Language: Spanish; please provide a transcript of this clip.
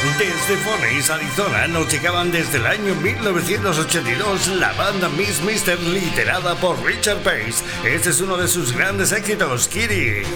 Desde Phoenix, Arizona, nos llegaban desde el año 1982 la banda Miss Mister, liderada por Richard Pace. Este es uno de sus grandes éxitos, Kitty.